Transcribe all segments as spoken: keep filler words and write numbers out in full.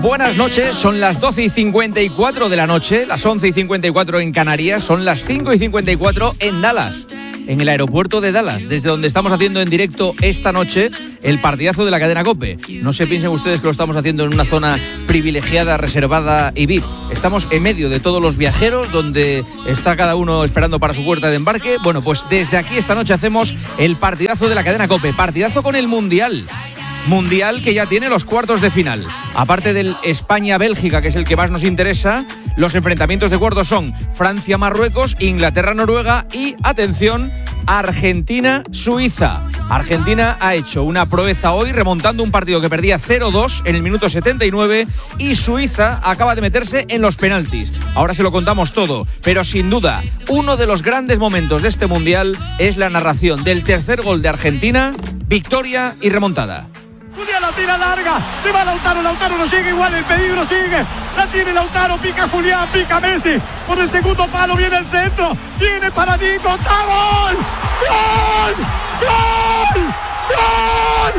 Buenas noches, son las doce y cincuenta y cuatro de la noche, las once y cincuenta y cuatro en Canarias, son las cinco y cincuenta y cuatro en Dallas, en el aeropuerto de Dallas, desde donde estamos haciendo en directo esta noche el partidazo de la cadena COPE. No se piensen ustedes que lo estamos haciendo en una zona privilegiada, reservada y V I P. Estamos en medio de todos los viajeros, donde está cada uno esperando para su puerta de embarque. Bueno, pues desde aquí esta noche hacemos el partidazo de la cadena COPE, partidazo con el Mundial. Mundial que ya tiene los cuartos de final. Aparte del España-Bélgica, que es el que más nos interesa, los enfrentamientos de cuartos son Francia-Marruecos, Inglaterra-Noruega y, atención, Argentina-Suiza. Argentina ha hecho una proeza hoy remontando un partido que perdía cero dos en el minuto setenta y nueve y Suiza acaba de meterse en los penaltis. Ahora se lo contamos todo, pero sin duda uno de los grandes momentos de este Mundial es la narración del tercer gol de Argentina, victoria y remontada. Julián la tira larga, se va Lautaro, Lautaro no llega igual, el peligro sigue, la tiene Lautaro, pica Julián, pica Messi, por el segundo palo viene el centro, viene para Nico, ¡está gol! ¡Gol! ¡Gol! ¡Gol!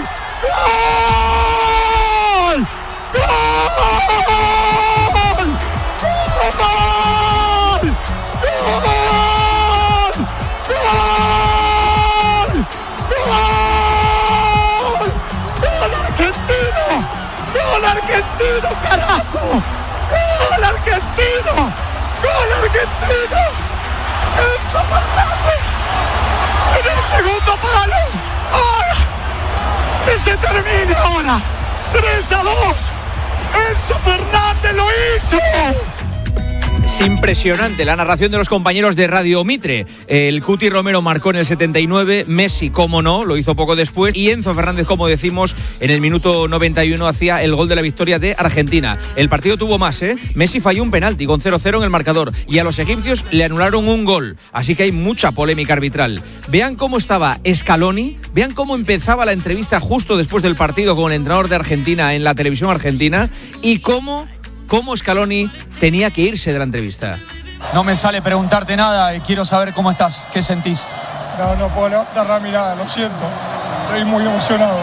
¡Gol! ¡Gol! ¡Gol! ¡Gol argentino, carajo! ¡Gol argentino! ¡Gol argentino! ¡Enzo Fernández! ¡En el segundo palo! ¡Ahora! ¡Que se termine ahora! ¡tres a dos! ¡Enzo Fernández lo hizo! Es impresionante la narración de los compañeros de Radio Mitre. El Cuti Romero marcó en el setenta y nueve, Messi, cómo no, lo hizo poco después, y Enzo Fernández, como decimos, en el minuto noventa y uno hacía el gol de la victoria de Argentina. El partido tuvo más, ¿eh? Messi falló un penalti con cero cero en el marcador y a los egipcios le anularon un gol, así que hay mucha polémica arbitral. Vean cómo estaba Scaloni, vean cómo empezaba la entrevista justo después del partido con el entrenador de Argentina en la televisión argentina y cómo... cómo Scaloni tenía que irse de la entrevista. No me sale preguntarte nada y quiero saber cómo estás, qué sentís. No, no puedo levantar la mirada, lo siento. Estoy muy emocionado.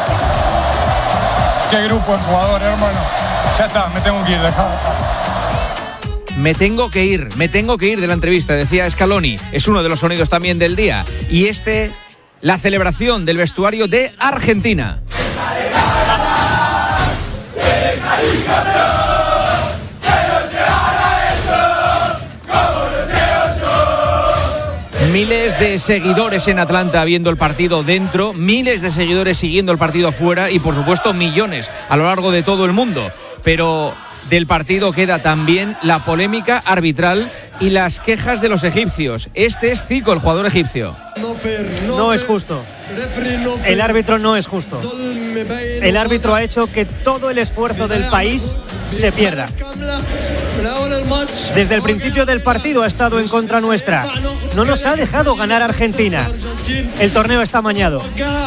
Qué grupo de jugadores, hermano. Ya está, me tengo que ir, dejá. Me tengo que ir, me tengo que ir de la entrevista, decía Scaloni. Es uno de los sonidos también del día. Y este, la celebración del vestuario de Argentina. Miles de seguidores en Atlanta viendo el partido dentro, miles de seguidores siguiendo el partido afuera y por supuesto millones a lo largo de todo el mundo. Pero del partido queda también la polémica arbitral y las quejas de los egipcios. Este es Zico, el jugador egipcio. No es justo. El árbitro no es justo. El árbitro ha hecho que todo el esfuerzo del país se pierda. Desde el principio del partido ha estado en contra nuestra. No nos ha dejado ganar Argentina. El torneo está amañado.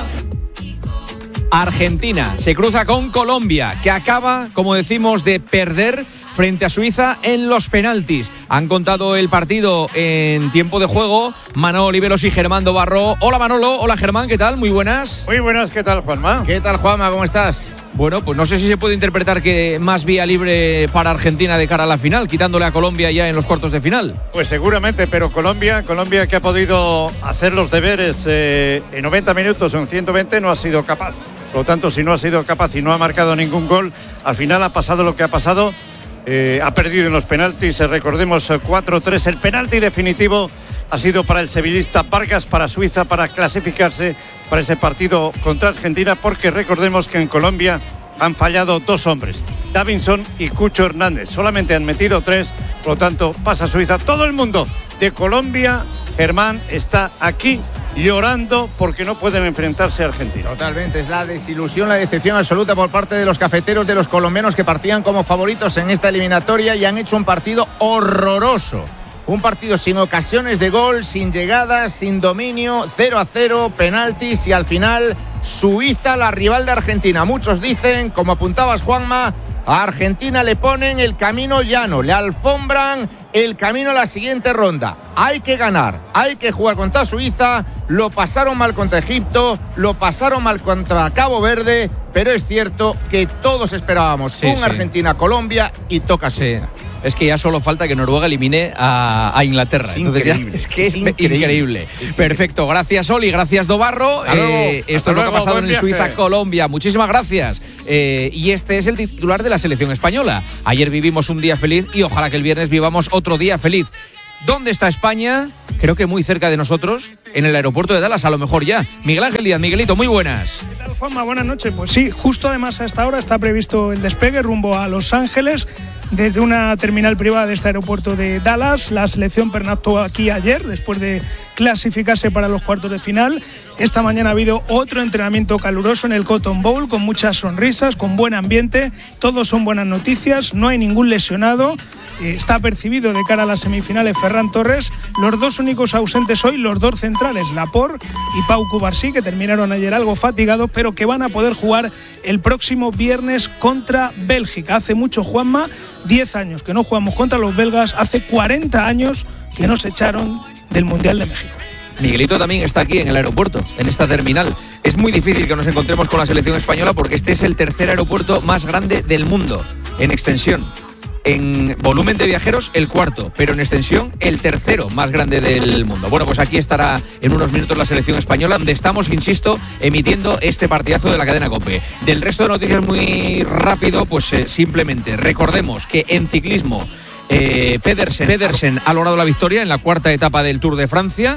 Argentina se cruza con Colombia, que acaba, como decimos, de perder frente a Suiza en los penaltis. Han contado el partido en tiempo de juego Manolo Oliveros y Germán Dobarro. Hola Manolo, hola Germán, ¿qué tal? Muy buenas. Muy buenas, ¿qué tal, Juanma? ¿Qué tal, Juanma? ¿Cómo estás? Bueno, pues no sé si se puede interpretar que más vía libre para Argentina de cara a la final, quitándole a Colombia ya en los cuartos de final. Pues seguramente, pero Colombia, Colombia que ha podido hacer los deberes eh, en noventa minutos o en ciento veinte no ha sido capaz. Por lo tanto, si no ha sido capaz y no ha marcado ningún gol, al final ha pasado lo que ha pasado. Eh, ha perdido en los penaltis, eh, recordemos cuatro tres. El penalti definitivo ha sido para el sevillista Vargas, para Suiza, para clasificarse para ese partido contra Argentina, porque recordemos que en Colombia han fallado dos hombres, Davinson y Cucho Hernández. Solamente han metido tres, por lo tanto pasa Suiza. Todo el mundo de Colombia, Germán, está aquí llorando porque no pueden enfrentarse a Argentina. Totalmente, es la desilusión, la decepción absoluta por parte de los cafeteros, de los colombianos que partían como favoritos en esta eliminatoria y han hecho un partido horroroso. Un partido sin ocasiones de gol, sin llegadas, sin dominio, cero a cero, penaltis y al final Suiza, la rival de Argentina. Muchos dicen, como apuntabas, Juanma, a Argentina le ponen el camino llano, le alfombran el camino a la siguiente ronda. Hay que ganar, hay que jugar contra Suiza. Lo pasaron mal contra Egipto, lo pasaron mal contra Cabo Verde pero es cierto que todos esperábamos Sí, un sí. Argentina-Colombia y toca Sí. Suiza. Es que ya solo falta que Noruega elimine a, a Inglaterra. Es Entonces ya- increíble, es que es, es increíble. increíble. Es Perfecto, gracias Oli, gracias Dobarro. Hasta luego, Eh, hasta esto es lo que ha luego, pasado buen en viaje. Suiza-Colombia. Muchísimas gracias. Eh, y este es el titular de la selección española. Ayer vivimos un día feliz y ojalá que el viernes vivamos otro día feliz. ¿Dónde está España? Creo que muy cerca de nosotros, en el aeropuerto de Dallas, a lo mejor ya. Miguel Ángel Díaz, Miguelito, muy buenas. ¿Qué tal, Juanma? Buenas noches. Pues sí, justo además a esta hora está previsto el despegue rumbo a Los Ángeles desde una terminal privada de este aeropuerto de Dallas. La selección pernoctó aquí ayer después de clasificarse para los cuartos de final. Esta mañana ha habido otro entrenamiento caluroso en el Cotton Bowl con muchas sonrisas, con buen ambiente. Todos son buenas noticias, no hay ningún lesionado. Eh, está percibido de cara a las semifinales Ferran Torres. Los dos únicos ausentes hoy, los dos centrales, Laporte y Pau Cubarsí, que terminaron ayer algo fatigados, pero que van a poder jugar el próximo viernes contra Bélgica. Hace mucho, Juanma, diez años que no jugamos contra los belgas, hace cuarenta años que nos echaron del Mundial de México. Miguelito también está aquí en el aeropuerto, en esta terminal. Es muy difícil que nos encontremos con la selección española porque este es el tercer aeropuerto más grande del mundo en extensión. En volumen de viajeros, el cuarto, pero en extensión, el tercero más grande del mundo. Bueno, pues aquí estará en unos minutos la selección española, donde estamos, insisto, emitiendo este partidazo de la cadena COPE. Del resto de noticias muy rápido, pues eh, simplemente recordemos que en ciclismo eh, Pedersen, Pedersen ha logrado la victoria en la cuarta etapa del Tour de Francia.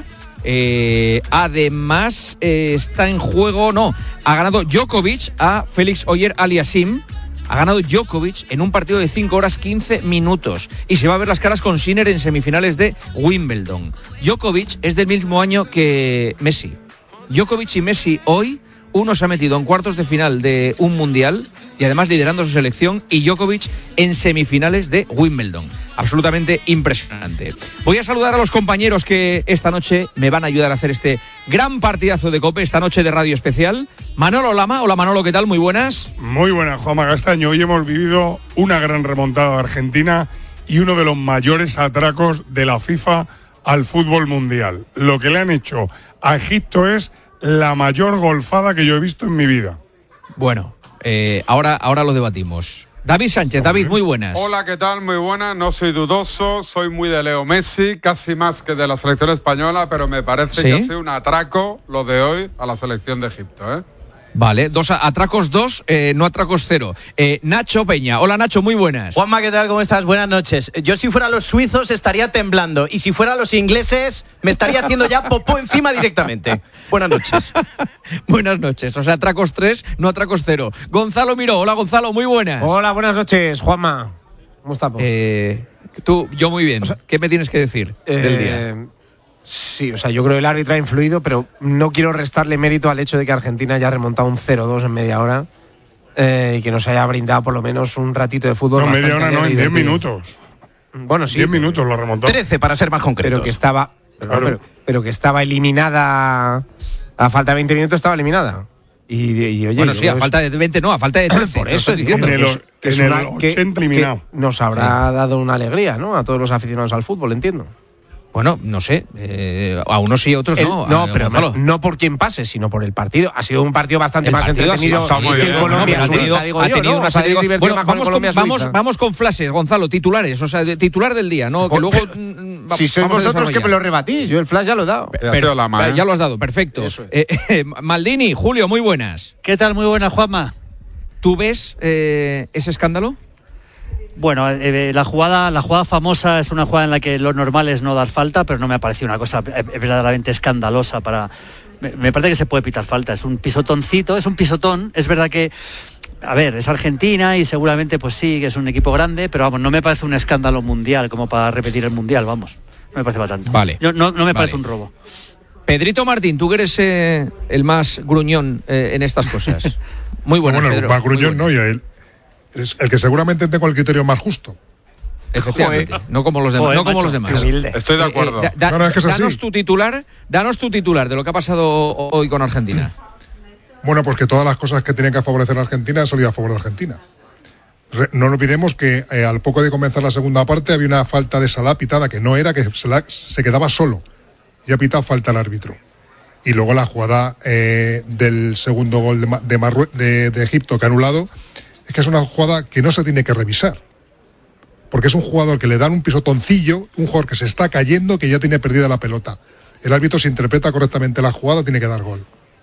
Eh, además, eh, está en juego, no, ha ganado Djokovic a Félix Auger-Aliassime. Ha ganado Djokovic en un partido de cinco horas quince minutos y se va a ver las caras con Sinner en semifinales de Wimbledon. Djokovic es del mismo año que Messi. Djokovic y Messi hoy, uno se ha metido en cuartos de final de un mundial y además liderando su selección, y Djokovic en semifinales de Wimbledon. Absolutamente impresionante. Voy a saludar a los compañeros que esta noche me van a ayudar a hacer este gran partidazo de COPE, esta noche de radio especial. Manolo Lama. Hola Manolo, ¿qué tal? Muy buenas. Muy buenas, Juanma Castaño. Hoy hemos vivido una gran remontada de Argentina y uno de los mayores atracos de la FIFA al fútbol mundial. Lo que le han hecho a Egipto es la mayor golfada que yo he visto en mi vida. Bueno, eh, ahora, ahora lo debatimos. David Sánchez. David, muy buenas. Hola, ¿qué tal? Muy buenas. No soy dudoso, soy muy de Leo Messi, casi más que de la selección española, pero me parece ¿Sí? que ha sido un atraco lo de hoy a la selección de Egipto, ¿eh? Vale, dos a- atracos dos, eh, no atracos cero. Eh, Nacho Peña. Hola Nacho, muy buenas. Juanma, ¿qué tal? ¿Cómo estás? Buenas noches. Yo si fuera los suizos estaría temblando y si fuera los ingleses me estaría haciendo ya popó encima directamente. Buenas noches. Buenas noches. O sea, atracos tres, no atracos cero. Gonzalo Miró. Hola Gonzalo, muy buenas. Hola, buenas noches, Juanma. ¿Cómo estamos? Eh, tú, yo muy bien. ¿Qué me tienes que decir del día? Eh, Sí, o sea, yo creo que el árbitro ha influido, pero no quiero restarle mérito al hecho de que Argentina haya remontado un cero dos en media hora eh, y que nos haya brindado por lo menos un ratito de fútbol. No, bastante media hora no, en divertido. diez minutos. Bueno, sí. diez minutos lo remontó. trece para ser más concretos. Pero que estaba, pero, Claro. pero- pero que estaba eliminada, a falta de veinte minutos estaba eliminada. Y, y, oye, Bueno, yo sí, a creo falta de veinte, no, a falta de trece. Por lo eso estoy digo, diciendo. En el, que es- que es en el una- que- ochenta eliminado. que nos habrá dado una alegría, ¿no? A todos los aficionados al fútbol, entiendo. Bueno, no sé. eh, a unos sí, a otros El- no. no, eh, pero Gonzalo. no, no por quien pase, sino por el partido. Ha sido un partido bastante El más partido ha entretenido sido- muy que bien. el Colombia. No, pero ha tenido, digo ha yo, tenido ¿no? una O sea, serie de- divertido Bueno, más con vamos, con, Colombia, vamos, Suiza. vamos con flashes, Gonzalo, titulares. O sea, de- titular del día, ¿no? Que Con- luego. pero- mm, va- Si sois vamos a vosotros que me desarrollar. lo rebatís, yo el flash ya lo he dado. Ha sido la Vale, ma, ya ¿eh? lo has dado, perfecto. Eso es. Eh, eh, Maldini, Julio, muy buenas. ¿Qué tal? Muy buena, Juanma. ¿Tú ves eh, ese escándalo? Bueno, eh, la jugada la jugada famosa es una jugada en la que lo normal es no dar falta, pero no me ha parecido una cosa eh, verdaderamente escandalosa para... Me, me parece que se puede pitar falta, es un pisotoncito, es un pisotón, es verdad que... A ver, es Argentina y seguramente pues sí, que es un equipo grande, pero vamos, no me parece un escándalo mundial como para repetir el mundial, vamos. No me parece para tanto. Vale. Yo, no, no me parece Vale. un robo. Pedrito Martín, tú que eres eh, el más gruñón eh, en estas cosas. Muy bueno, bueno, Pedro, más muy gruñón bueno. no, y a él. Es el que seguramente tengo el criterio más justo. Efectivamente, no como los demás. Joder, no como macho, los demás. qué humilde. Estoy de Eh, acuerdo. eh, da- No, no, es que es así. danos tu titular, danos tu titular de lo que ha pasado hoy con Argentina. Bueno, pues que todas las cosas que tenían que favorecer a Argentina han salido a favor de Argentina. Re- no nos olvidemos que eh, al poco de comenzar la segunda parte había una falta de Salah pitada que no era, que Salah se quedaba solo y ha pitado falta al árbitro. Y luego la jugada eh, del segundo gol de, de, Marrue- de, de Egipto que ha anulado, es que es una jugada que no se tiene que revisar. Porque es un jugador que le dan un pisotoncillo, un jugador que se está cayendo, que ya tiene perdida la pelota. El árbitro, si interpreta correctamente la jugada, tiene que dar gol.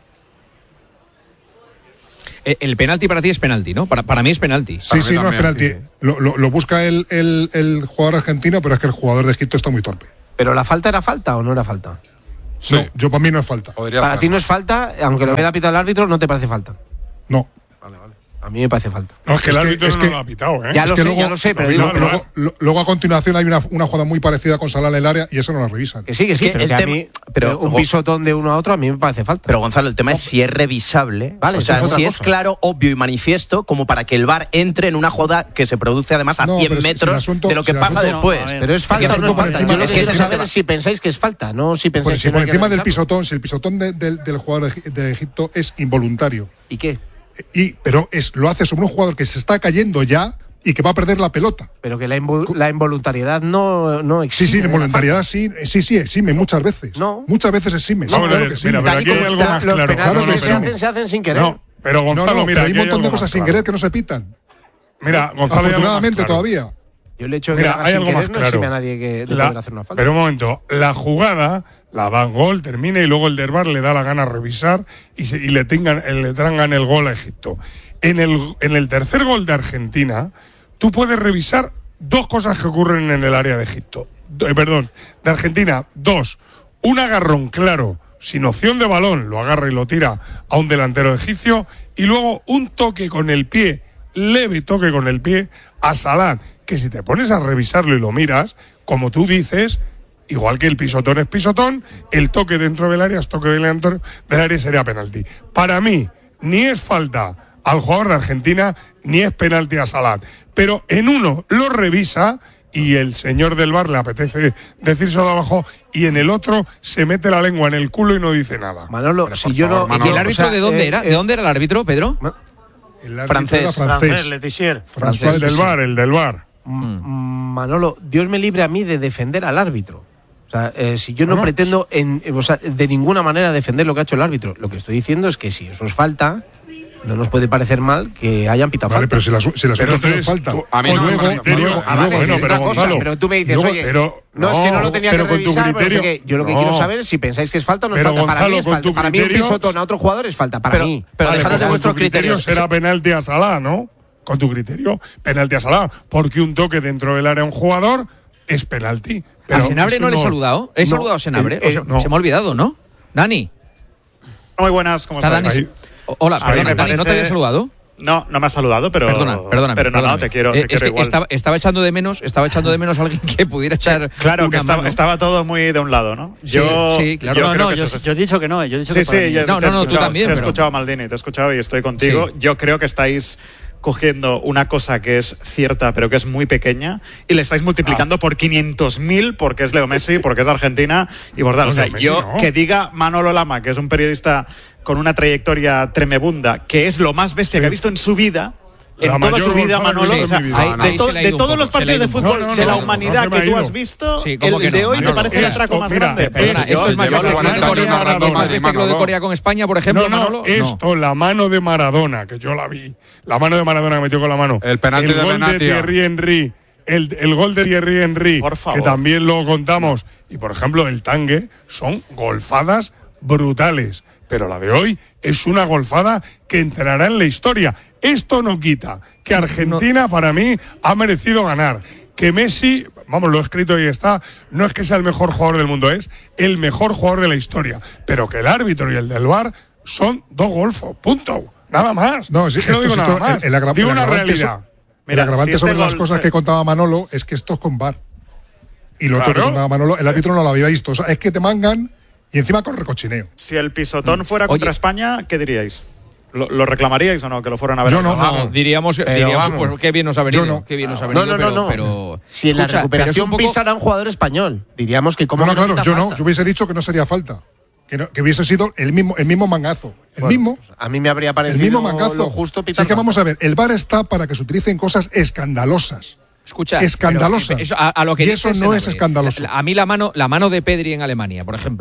El penalti para ti es penalti, ¿no? Para, para mí es penalti. Sí, sí, no es penalti. Sí, sí. Lo, lo, lo busca el, el, el jugador argentino, pero es que el jugador de Egipto está muy torpe. ¿Pero la falta era falta o no era falta? Sí. No, yo para mí no es falta. Podría para ser. Ti no es falta, aunque lo hubiera pitado el árbitro, ¿no te parece falta? No. Vale, vale. A mí me parece falta. No, es que el es árbitro que, es no que, lo ha pitado, ¿eh? Ya es lo que sé, luego, ya lo sé, pero luego, digo, luego, luego, luego a continuación hay una, una jugada muy parecida con Salah en el área y eso no la revisan. Que sí, que sí, que pero el que a tema, mí, pero un pisotón de uno a otro a mí me parece falta. Pero Gonzalo, el tema no, es si es revisable. Vale, o sea, es si cosa. es claro, obvio y manifiesto, como para que el V A R entre en una jugada que se produce además a no, cien metros si asunto, de lo que si pasa asunto, después. No, pero es falta o no es falta. Yo lo que quiero saber es si pensáis que es falta, no si pensáis pues si que por no encima del pisotón, si el pisotón de, de, del jugador de Egipto es involuntario. ¿Y qué? Y, pero es, lo hace sobre un jugador que se está cayendo ya y que va a perder la pelota. Pero que la, invol- la involuntariedad no, no existe. Sí, sí, la involuntariedad sí, sí, sí, exime muchas veces. No. Muchas veces exime. No, sí, claro ver, que sí. Mira, pero aquí hay algo más los claro. Claro, no, no, que se hacen, se hacen sin querer. No, pero Gonzalo, no, no, mira, pero hay un montón hay de cosas sin claro. querer que no se pitan. Mira, Gonzalo, afortunadamente claro. todavía. Yo le he hecho Mira, que hay algo sin más querer, claro. no exime a nadie que de la, poder hacer una falta. Pero un momento, la jugada la dan gol, termina y luego el del V A R le da la gana revisar y, se, y le, tengan, le trangan el gol a Egipto. En el, en el tercer gol de Argentina, tú puedes revisar dos cosas que ocurren en el área de Egipto. Eh, perdón, de Argentina, dos. Un agarrón claro, sin opción de balón, lo agarra y lo tira a un delantero egipcio, y luego un toque con el pie, leve toque con el pie, a Salah, que si te pones a revisarlo y lo miras, como tú dices, igual que el pisotón es pisotón, el toque dentro del área es toque dentro del área, sería penalti. Para mí, ni es falta al jugador de Argentina, ni es penalti a Salah. Pero en uno lo revisa y el señor del V A R le apetece decírselo de abajo, y en el otro se mete la lengua en el culo y no dice nada. Manolo, pero, si yo favor, no... Manolo, ¿Y el árbitro o sea, de dónde eh, era? eh, ¿De dónde era el árbitro, Pedro? El árbitro francés. era francés. Francés, Letizier. François El del V A R, el del V A R. Mm, Manolo, Dios me libre a mí de defender al árbitro. O sea, eh, si yo no Bueno, pretendo en, o sea, de ninguna manera defender lo que ha hecho el árbitro. Lo que estoy diciendo es que si eso es falta, no nos puede parecer mal que hayan pitado Vale, falta. pero si la, si la Pero no entonces, falta. tú- a mí o no me luego, parece- y luego, Ah, y vale, luego, es pero otra Gonzalo, cosa, pero tú me dices, luego- oye, pero- no, es que no lo no, tenía pero que con tu revisar, pero no sé criterio- qué. Yo lo que no. quiero saber es si pensáis que es falta o no es Pero, falta. Para mí Gonzalo, es con falta. tu Para mí un criterio- pisotón a otro jugador es falta. Para Pero- mí. pero Vale, dejadnos de con vuestros tu criterio criterios. será penalti a Salah, ¿no? Con tu criterio, penalti a Salah, porque un toque dentro del área a un jugador es penalti. Pero ¿A Senabre eso no le he saludado? ¿He no, saludado a Senabre? eh, O sea, no. Se me ha olvidado, ¿no? Dani. Muy buenas, ¿cómo ¿Está estás? Dani? O- Hola, A mí perdona, me Dani, ¿no te parece- había saludado? No, no me has saludado, pero. Perdona, perdona. Pero no, no, te quiero, te es quiero que igual. estaba, estaba echando de menos, estaba echando de menos a alguien que pudiera echar. Claro, que una estaba, mano. estaba todo muy de un lado, ¿no? Sí, yo, sí, claro. yo no, creo no, que yo, eso es- yo he dicho que no, yo he dicho Sí, que para sí, mí- yo No, te he no, no, tú escuchado, también, Te he pero- escuchado, Maldini, te he escuchado y estoy contigo. Sí. Yo creo que estáis cogiendo una cosa que es cierta pero que es muy pequeña y le estáis multiplicando Ah. por quinientos mil porque es Leo Messi, porque es Argentina y por tal. No, O sea, Leo Messi yo no. que diga Manolo Lama, que es un periodista con una trayectoria tremebunda, que es lo más bestia que ha visto en su vida. En La toda mayor su vida, golfada que he Manolo, visto o sea, en mi vida. de, Ahí- ahí to- se le ha de ido un todos poco, los se le ha partidos ido de un poco. fútbol No, no, de la no, no, humanidad no se me que ha tú ido. has visto, Sí, ¿cómo el que no? de hoy te Manolo, parece el esto, atraco más mira, grande. Perdona, Esto, esto es más de bestia que lo de Maradona, Corea, Maradona, es más bestia que lo de Manolo. Corea con España, por ejemplo, No, no, Manolo. esto, la mano de Maradona, que yo la vi. La mano de Maradona que metió con la mano. El penalti el de gol de Benatia. Thierry Henry. El, el gol de Thierry Henry, Por favor. que también lo contamos. Y por ejemplo, el tangue, son golfadas brutales. Pero la de hoy es una golfada que entrará en la historia. Esto no quita que Argentina, para mí, ha merecido ganar. Que Messi, vamos, lo he escrito y está, no es que sea el mejor jugador del mundo, es el mejor jugador de la historia. Pero que el árbitro y el del V A R son dos golfos, punto. Nada más. No, sí, Es que no esto digo es nada esto, más. el- el agra- digo el una agravante realidad. so- el Mira, agravante si este sobre las gol cosas se- que contaba Manolo es que esto es con V A R. Y lo otro Claro. que contaba Manolo, el árbitro no lo había visto. O sea, es que te mangan y encima con recochineo. Si el pisotón fuera contra Oye. España, ¿qué diríais? ¿Lo, lo reclamaríais o no? Que lo fueran a ver. Yo no. No, diríamos, diríamos vamos. pues qué bien nos ha venido. Yo no. Qué bien nos ha No, venido, no, no, pero, no. pero- Si en la Escucha, recuperación pero es un poco- pisara a un jugador español, diríamos que como No, no, claro, yo no. Yo hubiese dicho que no sería falta. Que, no- que hubiese sido el mismo, el mismo mangazo. El mismo. A mí me habría El parecido mismo mangazo. lo justo Si pitar es que falta. vamos a ver, el V A R está para que se utilicen cosas escandalosas. Escucha, Escandalosa. pero eso, a, a lo que Y dice eso no es Senabre, escandaloso. la- A mí la mano, la mano de Pedri en Alemania, por ejemplo,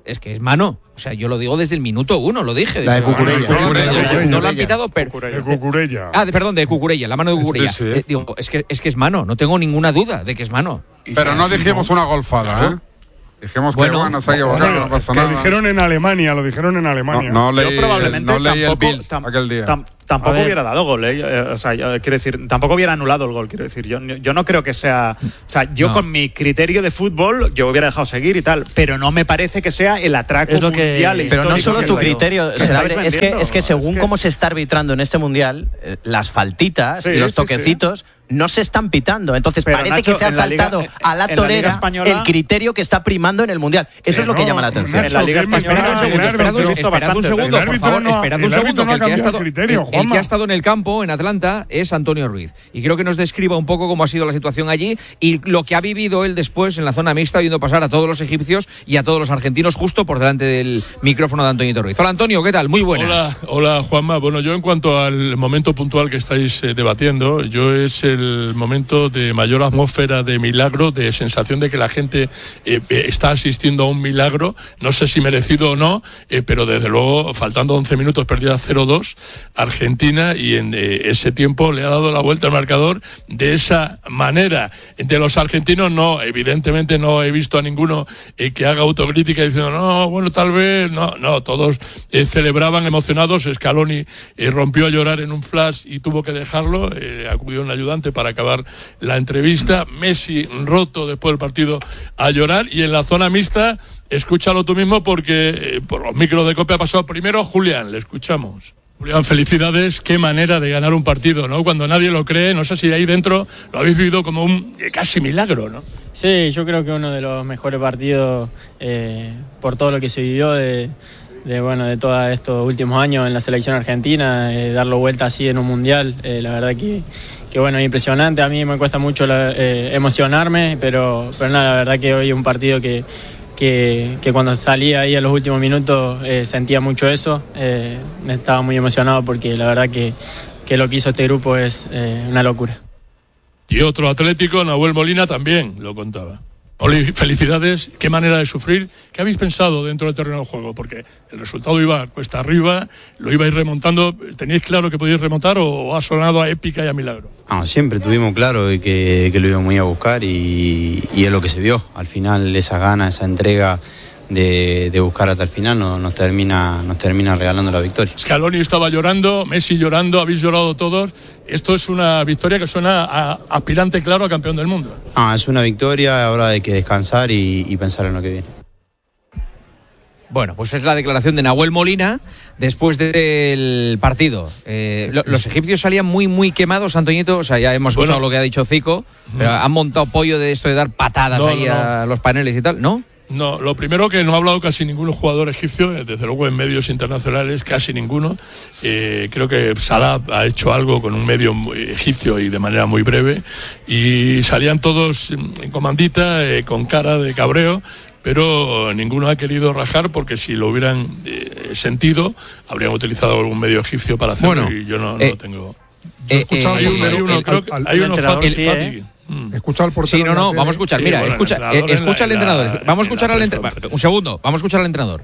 es que es mano. O sea, yo lo digo desde el minuto uno, lo dije. La de Cucurella. No, no, no, no lo han pitado, pero... De Cucurella. Ah, de, perdón, de Cucurella, la mano de Cucurella. Sí, sí. Eh, digo, es que, es que es mano, no tengo ninguna duda de que es mano. Pero no dijimos una golfada, ¿eh? Dijimos Bueno, que bueno, se ha equivocado, Bueno, no pasa que nada. lo dijeron en Alemania, lo dijeron en Alemania. No, no Yo leí, probablemente no leí tampoco, el Bild tam- aquel día. tam- tampoco hubiera dado gol, ¿eh? Eh, o sea, yo, quiero decir, tampoco hubiera anulado el gol, quiero decir. Yo, yo no creo que sea. O sea, yo No. con mi criterio de fútbol, yo hubiera dejado seguir y tal, pero no me parece que sea el atraco Es lo que- mundial. e Pero no histórico solo que tu lo- criterio, que Senabre, estáis es que, vendiendo. es que según Es que- cómo se está arbitrando en este mundial, eh, las faltitas Sí, y los sí, toquecitos no se están pitando. Entonces Pero, parece Nacho, que se ha en la Liga- saltado en- a la en la Liga torera española- el criterio que está primando en el mundial. Eso Que es lo que no, llama la atención. Nacho, En la Liga que me Española, esperad un segundo, el esperad un árbitro- segundo. visto Esperad un bastante, segundo, el por árbitro favor, no- esperad el un segundo, árbitro no que ha el que ha cambiado estado, el criterio, el- el Juanma. que ha estado en el campo, en Atlanta, es Antonio Ruiz. Y creo que nos describa un poco cómo ha sido la situación allí y lo que ha vivido él después en la zona mixta, viendo pasar a todos los egipcios y a todos los argentinos justo por delante del micrófono de Antonio Ruiz. Hola Antonio, ¿qué tal? Muy buenas. Hola, hola Juanma. Bueno, yo en cuanto al momento puntual que estáis eh, debatiendo, yo es el momento de mayor atmósfera de milagro, de sensación de que la gente eh, está asistiendo a un milagro, no sé si merecido o no, eh, pero desde luego, faltando once minutos, perdida cero dos, Argentina, y en eh, ese tiempo le ha dado la vuelta al marcador de esa manera. De los argentinos no, evidentemente no he visto a ninguno eh, que haga autocrítica diciendo, no, bueno, tal vez, no, no, todos eh, celebraban emocionados. Scaloni eh, rompió a llorar en un flash y tuvo que dejarlo, eh, acudió un ayudante para acabar la entrevista. Messi roto después del partido a llorar, y en la zona mixta, escúchalo tú mismo porque eh, por los micros de COPE ha pasado primero Julián, le escuchamos. Julián, felicidades, qué manera de ganar un partido, ¿no? Cuando nadie lo cree, no sé si ahí dentro lo habéis vivido como un eh, casi milagro, ¿no? Sí, yo creo que uno de los mejores partidos eh, por todo lo que se vivió de, de bueno de todos estos últimos años en la selección argentina, eh, darlo vuelta así en un mundial, eh, la verdad que, que bueno, impresionante. A mí me cuesta mucho la, eh, emocionarme, pero, pero nada, la verdad que hoy es un partido que Que, que cuando salí ahí en los últimos minutos eh, sentía mucho eso, eh, estaba muy emocionado porque la verdad que, que lo que hizo este grupo es eh, una locura. Y otro Atlético, Nahuel Molina, también lo contaba. Oli, felicidades, qué manera de sufrir. ¿Qué habéis pensado dentro del terreno de juego? Porque el resultado iba cuesta arriba, lo ibais remontando. ¿Teníais claro que podíais remontar o ha sonado a épica y a milagro? No, siempre tuvimos claro que, que lo íbamos a ir a buscar y, y es lo que se vio. Al final esa gana, esa entrega de, de buscar hasta el final nos, nos, termina, nos termina regalando la victoria. Scaloni estaba llorando, Messi llorando, habéis llorado todos. Esto es una victoria que suena a aspirante claro a campeón del mundo. Ah, es una victoria, ahora hay que descansar y, y pensar en lo que viene. Bueno, pues es la declaración de Nahuel Molina después del partido. Eh, lo, los egipcios salían muy, muy quemados, Antoñito. O sea, ya hemos escuchado Bueno. lo que ha dicho Zico, pero han montado pollo de esto de dar patadas No, ahí no, no. a los paneles y tal, ¿no? No, lo primero que no ha hablado casi ningún jugador egipcio, desde luego en medios internacionales casi ninguno. Eh, creo que Salah ha hecho algo con un medio muy egipcio y de manera muy breve, y salían todos en comandita, eh, con cara de cabreo, pero ninguno ha querido rajar porque si lo hubieran eh, sentido habrían utilizado algún medio egipcio para hacerlo. Bueno, y yo no, no eh, lo tengo. Yo he escuchado hay al uno, hay portero, uno, el- creo que al- hay al uno entrenador, Fati- sí, Fati. ¿eh? He escuchado al portero. Sí, no, no, en la vamos a tele. escuchar. Sí, Mira, bueno, el escucha, entrenador eh, en la- escucha al en la- entrenador. Vamos a escuchar al en la entrenador. Un segundo, vamos a escuchar al entrenador.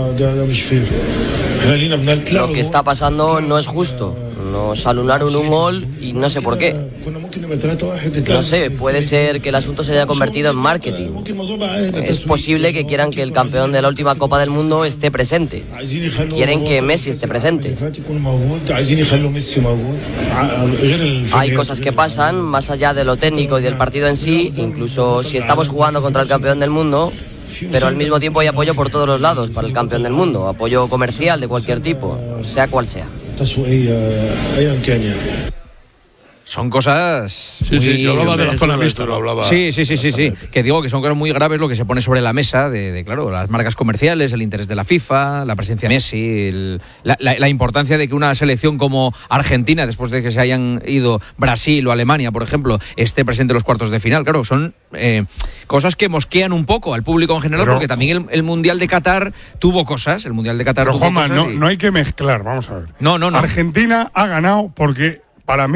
Lo que está pasando no es justo. Nos anularon un gol y no sé por qué. No sé, puede ser que el asunto se haya convertido en marketing. Es posible que quieran que el campeón de la última Copa del Mundo esté presente. Quieren que Messi esté presente. Hay cosas que pasan más allá de lo técnico y del partido en sí, incluso si estamos jugando contra el campeón del mundo, pero al mismo tiempo hay apoyo por todos los lados para el campeón del mundo, apoyo comercial de cualquier tipo, sea cual sea. Son cosas. Sí, sí, yo hablaba de la zona mixta, lo hablaba. Sí, sí, sí, sí, sí. Que digo que son cosas muy graves lo que se pone sobre la mesa de, de claro, las marcas comerciales, el interés de la FIFA, la presencia de Messi, el, la, la, la importancia de que una selección como Argentina, después de que se hayan ido Brasil o Alemania, por ejemplo, esté presente en los cuartos de final. Claro, son eh, cosas que mosquean un poco al público en general, Pero- porque también el, el Mundial de Qatar tuvo cosas. El Mundial de Qatar Pero tuvo Juanma, cosas no, y- no hay que mezclar, vamos a ver. No, no, no. Argentina ha ganado porque, para mí,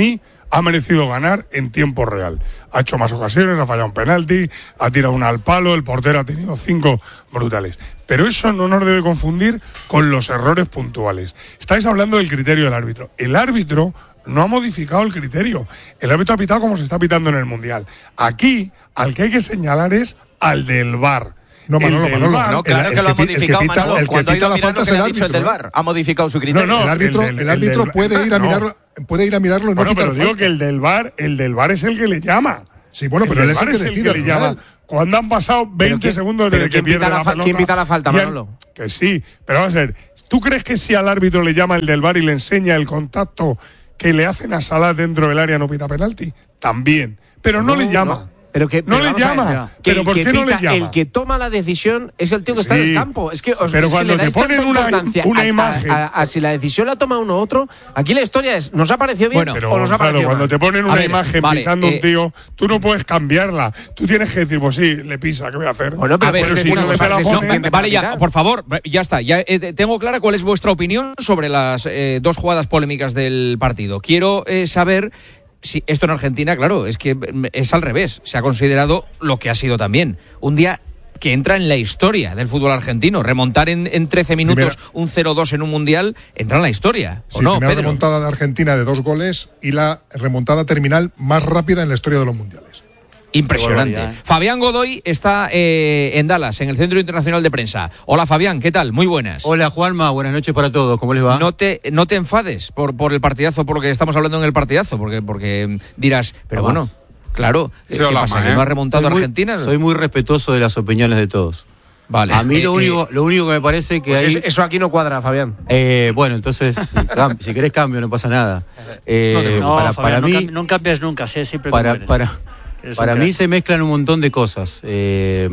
ha merecido ganar en tiempo real. Ha hecho más ocasiones, ha fallado un penalti, ha tirado una al palo, el portero ha tenido cinco brutales. Pero eso no nos debe confundir con los errores puntuales. Estáis hablando del criterio del árbitro. El árbitro no ha modificado el criterio. El árbitro ha pitado como se está pitando en el Mundial. Aquí, al que hay que señalar es al del V A R. No, Manolo, el del Manolo. V A R, No, claro el- que lo ha el que pi- el que modificado, pita- Manolo. el que Cuando ha pita ido a la mirar falta lo es que el le ha dicho el del árbitro, V A R. Ha modificado su criterio. No, no, el árbitro, el del- el árbitro el del- puede ir a no. mirarlo, puede ir a mirarlo y no Bueno, pitar pero digo falta. que el del V A R, el del V A R es el que le llama. Sí, bueno, pero el él es el V A R que es el decide que al le final. llama. Cuando han pasado veinte quién- segundos pero desde que quién pita pierde la la fa- pelota. quién pita la falta, y han- Manolo? Que sí, pero vamos a ver. ¿Tú crees que si al árbitro le llama el del V A R y le enseña el contacto que le hacen a Salah dentro del área no pita penalti? También. Pero no, No, le llama. no. Pero que, No pero le vamos a ver, llama. que ¿Pero el por que qué no le pita- llama? El que toma la decisión es el tío que está en Sí, el campo. Es que, os- pero es que cuando le te dais ponen tanta una- importancia una a- a- imagen- a- a si la decisión la toma uno u otro, aquí la historia es, ¿nos ha parecido bien Bueno, pero o nos ha Gonzalo, parecido cuando mal? te ponen A una ver, imagen vale, pisando eh, un tío, tú no puedes cambiarla. Tú tienes que decir, pues sí, le pisa, ¿qué voy a hacer? Bueno, pero A ver, puedes si decir, no no me te la parece ponen- suficiente vale, para ya, pitar. por favor, ya está. Ya eh, tengo clara cuál es vuestra opinión sobre las eh, dos jugadas polémicas del partido. Quiero eh, saber si esto en Argentina, claro, es que mm, es al revés. Se ha considerado lo que ha sido también un día que entra en la historia del fútbol argentino. Remontar en, en trece minutos Primera- un cero dos en un mundial entra en la historia. ¿O Sí, no, primera Pedro? remontada de Argentina de dos goles y la remontada terminal más rápida en la historia de los mundiales. Impresionante. Qué barbaridad, ¿eh? Fabián Godoy está eh, en Dallas, en el Centro Internacional de Prensa. Hola, Fabián, ¿qué tal? Muy buenas. Hola Juanma, buenas noches para todos, ¿cómo les va? No te, no te enfades por, por el partidazo, por lo que estamos hablando en el partidazo, porque, porque dirás, pero Jamás. bueno, claro, Sí, ¿qué hola, pasa? ma, ¿Que ¿eh? no ha remontado Soy muy- Argentina? Soy muy respetuoso de las opiniones de todos. Vale. A mí Eh, lo, eh, único, lo único que me parece que Pues hay... es- eso aquí no cuadra, Fabián. Eh, bueno, entonces, si, cam- si querés cambio, no pasa nada. Eh, No, para, Fabián, para no, mí, cam- no cambies nunca, sé siempre para, como eres. para, Eres para un mí crack. se mezclan un montón de cosas. Eh,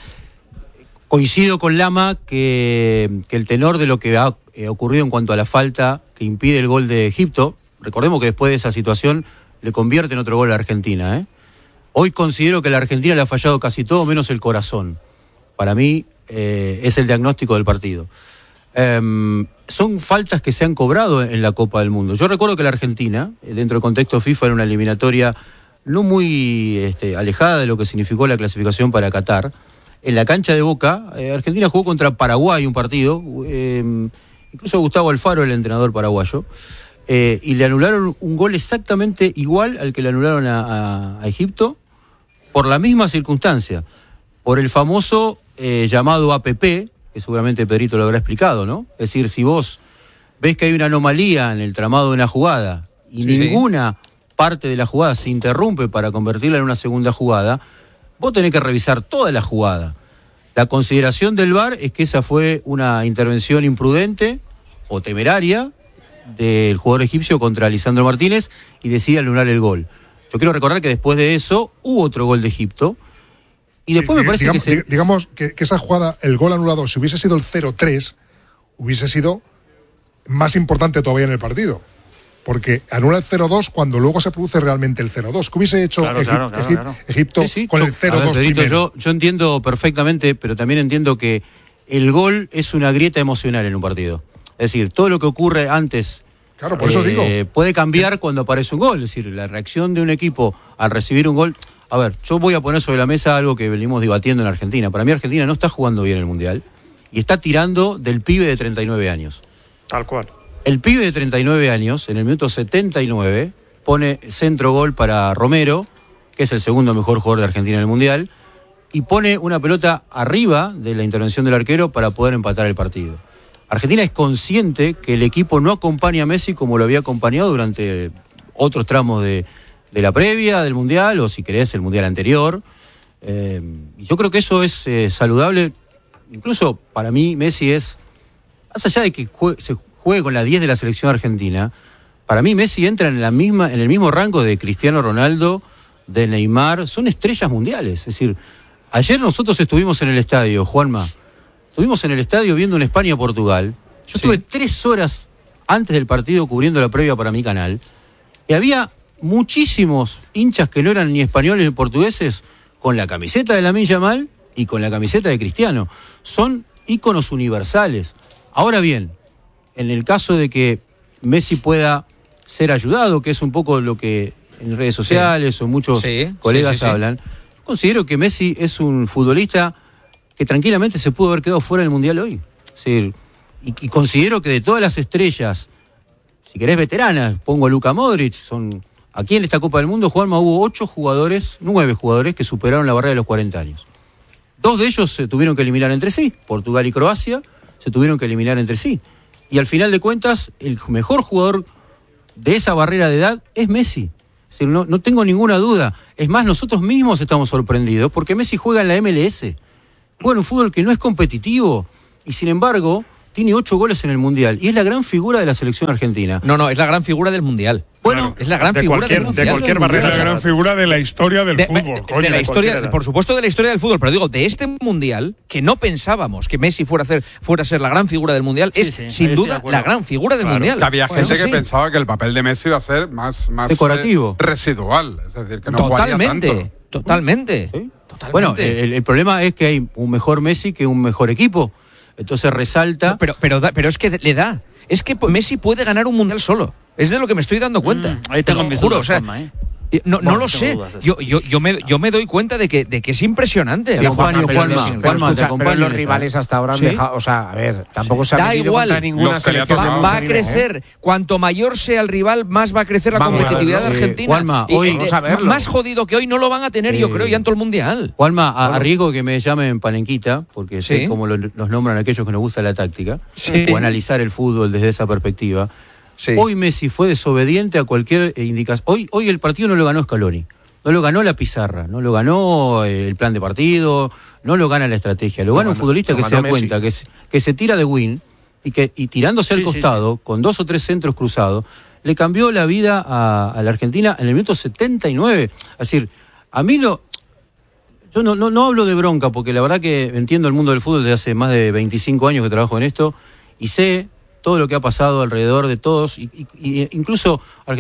coincido con Lama que, que el tenor de lo que ha eh, ocurrido en cuanto a la falta que impide el gol de Egipto, recordemos que después de esa situación le convierte en otro gol a Argentina. ¿eh? Hoy considero que la Argentina le ha fallado casi todo menos el corazón. Para mí eh, es el diagnóstico del partido. Um, son faltas que se han cobrado en la Copa del Mundo. Yo recuerdo que la Argentina, dentro del contexto FIFA, era una eliminatoria no muy este, alejada de lo que significó la clasificación para Qatar. En la cancha de Boca, eh, Argentina jugó contra Paraguay un partido, eh, incluso Gustavo Alfaro, el entrenador paraguayo, eh, y le anularon un gol exactamente igual al que le anularon a, a, a Egipto, por la misma circunstancia, por el famoso eh, llamado A P P, que seguramente Pedrito lo habrá explicado, ¿no? Es decir, si vos ves que hay una anomalía en el tramado de una jugada y Sí, ninguna parte de la jugada se interrumpe para convertirla en una segunda jugada, vos tenés que revisar toda la jugada. La consideración del V A R es que esa fue una intervención imprudente o temeraria del jugador egipcio contra Lisandro Martínez y decide anular el gol. Yo quiero recordar que después de eso hubo otro gol de Egipto. Y después Sí, me parece digamos, que se... digamos que, que esa jugada, el gol anulado, si hubiese sido el cero tres, hubiese sido más importante todavía en el partido. Porque anula el cero dos cuando luego se produce realmente el cero dos. ¿Qué hubiese hecho Claro, Egip- claro, claro, Egip- claro. Egipto Sí, sí, con yo- el cero a ver, dos Pedrito, primero? yo, yo entiendo perfectamente, pero también entiendo que el gol es una grieta emocional en un partido. Es decir, todo lo que ocurre antes Claro, por eso eh, digo. puede cambiar cuando aparece un gol. Es decir, la reacción de un equipo al recibir un gol... A ver, yo voy a poner sobre la mesa algo que venimos debatiendo en Argentina. Para mí Argentina no está jugando bien el Mundial y está tirando del pibe de treinta y nueve años. Tal cual. El pibe de treinta y nueve años, en el minuto setenta y nueve, pone centro gol para Romero, que es el segundo mejor jugador de Argentina en el Mundial, y pone una pelota arriba de la intervención del arquero para poder empatar el partido. Argentina es consciente que el equipo no acompaña a Messi como lo había acompañado durante otros tramos de, de la previa del Mundial, o si querés, el Mundial anterior. Eh, y yo creo que eso es eh, saludable. Incluso para mí Messi es, más allá de que juegue, se juegue con la diez de la selección argentina, para mí Messi entra en, la misma, en el mismo rango de Cristiano Ronaldo, de Neymar, son estrellas mundiales. Es decir, ayer nosotros estuvimos en el estadio, Juanma, estuvimos en el estadio viendo un España-Portugal. Yo estuve tres horas antes del partido cubriendo la previa para mi canal, y había muchísimos hinchas que no eran ni españoles ni portugueses con la camiseta de Lamine Yamal y con la camiseta de Cristiano. Son íconos universales. Ahora bien, en el caso de que Messi pueda ser ayudado, que es un poco lo que en redes sociales sí. o muchos sí, colegas sí, sí, hablan. Yo considero que Messi es un futbolista que tranquilamente se pudo haber quedado fuera del Mundial hoy. Es decir, y, y considero que de todas las estrellas, si querés veteranas, pongo a Luka Modric, son aquí en esta Copa del Mundo, Juanma, hubo ocho jugadores, nueve jugadores que superaron la barrera de los cuarenta años. Dos de ellos se tuvieron que eliminar entre sí, Portugal y Croacia se tuvieron que eliminar entre sí. Y al final de cuentas, el mejor jugador de esa barrera de edad es Messi. Es decir, no, no tengo ninguna duda. Es más, nosotros mismos estamos sorprendidos porque Messi juega en la M L S. Juega en un fútbol que no es competitivo y sin embargo tiene ocho goles en el Mundial y es la gran figura de la selección argentina. No, no, es la gran figura del Mundial. Bueno, claro, es la gran de figura cualquier, del Mundial. de cualquier barrera. Es la gran figura de la historia del de, fútbol. De, coño, de la de historia, por supuesto, de la historia del fútbol, pero digo, de este Mundial, que no pensábamos que Messi fuera a, hacer, fuera a ser la gran figura del Mundial, sí, es sí, sin duda la gran figura del claro, Mundial. Que había bueno, gente sí. que pensaba que el papel de Messi iba a ser más, más decorativo, eh, residual, es decir, que no totalmente, jugaría tanto. Totalmente, ¿Sí? totalmente. Bueno, el, el problema es que hay un mejor Messi que un mejor equipo. Entonces resalta. No, pero, pero, da, pero es que le da. Es que Messi puede ganar un mundial solo. Es de lo que me estoy dando cuenta. Mm, ahí tengo mis juro, dudas, o sea, Juanma, ¿eh? No, Bueno, no lo sé. Yo, yo, yo, me, yo me doy cuenta de que, de que es impresionante. Sí, Juanma, pero, Juanma, pero, Juanma, escucha, pero los rivales hasta ahora han ¿Sí? dejado, o sea, a ver, tampoco sí. se ha da metido igual. contra ninguna selección. Va, de va a nivel, crecer. ¿eh? Cuanto mayor sea el rival, más va a crecer la vamos competitividad a ver, de Argentina. Sí. Juanma, y, hoy, eh, vamos a verlo. Más jodido que hoy no lo van a tener, sí. yo creo, ya en todo el mundial. Juanma, a, a riesgo que me llamen palenquita, porque sí. sé cómo lo, los nombran aquellos que nos gusta la táctica, sí. o analizar el fútbol desde esa perspectiva. Sí. Hoy Messi fue desobediente a cualquier indicación. Hoy, hoy el partido no lo ganó Scaloni. No lo ganó la pizarra, no lo ganó el plan de partido, no lo gana la estrategia. Lo gana un futbolista que se da Messi. cuenta, que se, que se tira de win y que y tirándose sí, al costado, sí, sí. con dos o tres centros cruzados, le cambió la vida a, a la Argentina en el minuto setenta y nueve. Es decir, a mí lo... Yo no, no, no hablo de bronca, porque la verdad que entiendo el mundo del fútbol desde hace más de veinticinco años que trabajo en esto, y sé todo lo que ha pasado alrededor de todos, y, y, y incluso